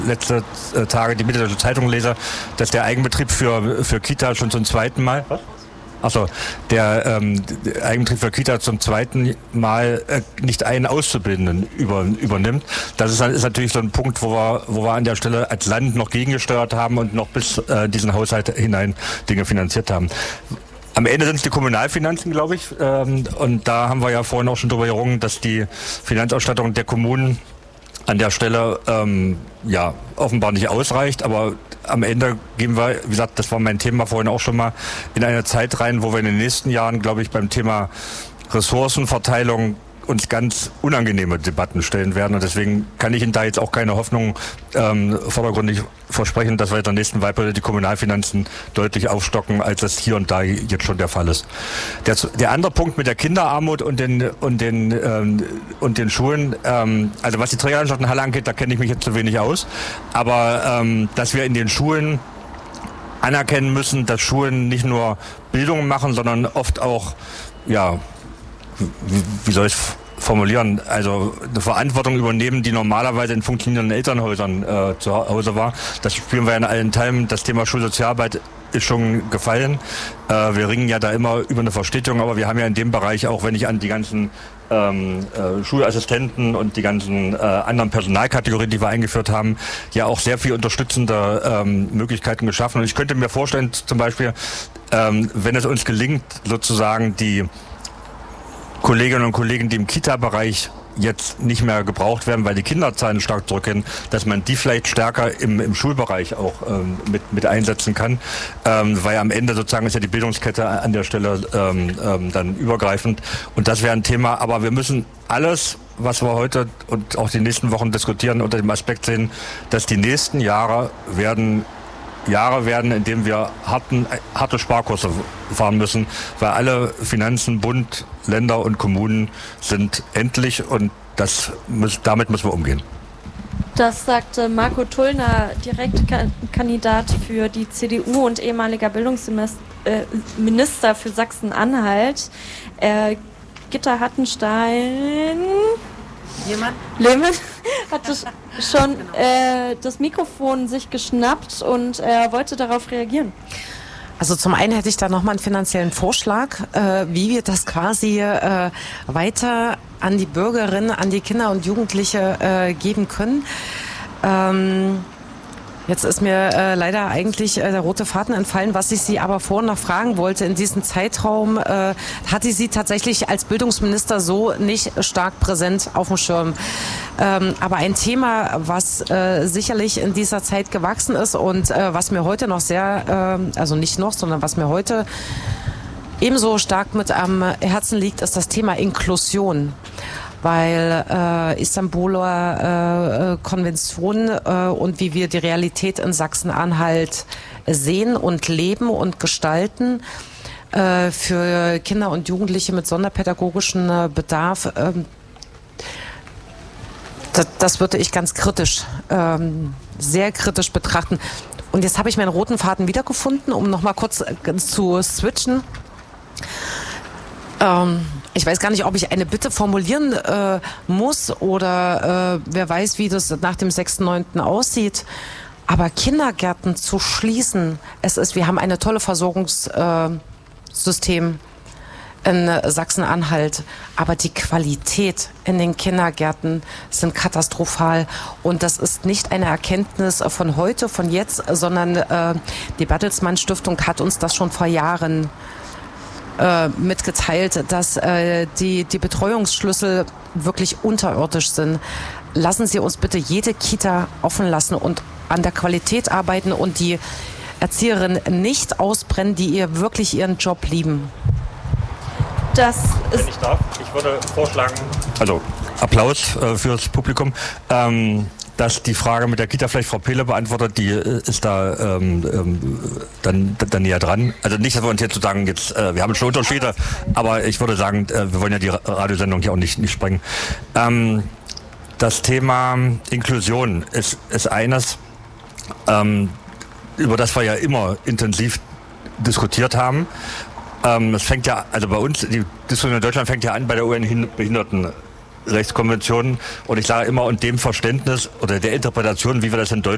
letzte Tage die Mitteldeutsche Zeitung lese, dass der Eigenbetrieb für Kita schon zum zweiten Mal... Was? Achso, der Eigenbetrieb für Kita zum zweiten Mal nicht einen Auszubildenden übernimmt. Das ist natürlich so ein Punkt, wo wir an der Stelle als Land noch gegengesteuert haben und noch bis diesen Haushalt hinein Dinge finanziert haben. Am Ende sind es die Kommunalfinanzen, glaube ich. Und da haben wir ja vorhin auch schon drüber gerungen, dass die Finanzausstattung der Kommunen an der Stelle offenbar nicht ausreicht, aber am Ende gehen wir, wie gesagt, das war mein Thema vorhin auch schon mal, in eine Zeit rein, wo wir in den nächsten Jahren, glaube ich, beim Thema Ressourcenverteilung uns ganz unangenehme Debatten stellen werden. Und deswegen kann ich Ihnen da jetzt auch keine Hoffnung vordergründig versprechen, dass wir in der nächsten Wahlperiode die Kommunalfinanzen deutlich aufstocken, als das hier und da jetzt schon der Fall ist. Der andere Punkt mit der Kinderarmut und den Schulen, also was die Trägeranstalten Halle angeht, da kenne ich mich jetzt zu wenig aus. Aber dass wir in den Schulen anerkennen müssen, dass Schulen nicht nur Bildung machen, sondern oft auch, wie soll ich es formulieren, also eine Verantwortung übernehmen, die normalerweise in funktionierenden Elternhäusern zu Hause war. Das spüren wir in allen Teilen. Das Thema Schulsozialarbeit ist schon gefallen. Wir ringen ja da immer über eine Verstetigung, aber wir haben ja in dem Bereich auch, wenn ich an die ganzen Schulassistenten und die ganzen anderen Personalkategorien, die wir eingeführt haben, ja auch sehr viel unterstützende Möglichkeiten geschaffen. Und ich könnte mir vorstellen, zum Beispiel, wenn es uns gelingt, sozusagen die Kolleginnen und Kollegen, die im Kita-Bereich jetzt nicht mehr gebraucht werden, weil die Kinderzahlen stark zurückgehen, dass man die vielleicht stärker im Schulbereich auch mit einsetzen kann, weil am Ende sozusagen ist ja die Bildungskette an der Stelle dann übergreifend und das wäre ein Thema, aber wir müssen alles, was wir heute und auch die nächsten Wochen diskutieren, unter dem Aspekt sehen, dass die nächsten Jahre werden, in denen wir harte Sparkurse fahren müssen, weil alle Finanzen, Bund, Länder und Kommunen sind endlich und damit müssen wir umgehen. Das sagte Marco Tullner, Direktkandidat für die CDU und ehemaliger Bildungsminister für Sachsen-Anhalt. Gitta Hattenstein... Lehmann hatte schon das Mikrofon sich geschnappt und er wollte darauf reagieren. Also zum einen hätte ich da nochmal einen finanziellen Vorschlag, wie wir das quasi weiter an die Bürgerinnen, an die Kinder und Jugendliche geben können. Jetzt ist mir leider eigentlich der rote Faden entfallen, was ich Sie aber vorhin noch fragen wollte. In diesem Zeitraum hatte Sie tatsächlich als Bildungsminister so nicht stark präsent auf dem Schirm. Aber ein Thema, was sicherlich in dieser Zeit gewachsen ist und was mir heute noch sehr, also nicht noch, sondern was mir heute ebenso stark mit am Herzen liegt, ist das Thema Inklusion. Weil Istanbuler Konvention und wie wir die Realität in Sachsen-Anhalt sehen und leben und gestalten für Kinder und Jugendliche mit sonderpädagogischem Bedarf, das würde ich ganz kritisch, sehr kritisch betrachten. Und jetzt habe ich meinen roten Faden wiedergefunden, um nochmal kurz zu switchen. Ich weiß gar nicht, ob ich eine Bitte formulieren muss oder wer weiß, wie das nach dem 6.9. aussieht. Aber Kindergärten zu schließen, wir haben eine tolle Versorgungssystem in Sachsen-Anhalt, aber die Qualität in den Kindergärten sind katastrophal und das ist nicht eine Erkenntnis von heute, von jetzt, sondern die Bertelsmann Stiftung hat uns das schon vor Jahren mitgeteilt, dass die Betreuungsschlüssel wirklich unterirdisch sind. Lassen Sie uns bitte jede Kita offen lassen und an der Qualität arbeiten und die Erzieherinnen nicht ausbrennen, die wirklich ihren Job lieben. Wenn ich darf, ich würde vorschlagen, also Applaus fürs Publikum, dass die Frage mit der Kita vielleicht Frau Pehle beantwortet, die ist da dann näher dran. Also nicht, dass wir uns jetzt sozusagen wir haben schon Unterschiede, aber ich würde sagen, wir wollen ja die Radiosendung hier auch nicht sprengen. Das Thema Inklusion ist eines, über das wir ja immer intensiv diskutiert haben. Das fängt ja, also bei uns, die Diskussion in Deutschland fängt ja an bei der UN-Behindertenrechtskonvention und ich sage immer, und dem Verständnis oder der Interpretation, wie wir das in Deutschland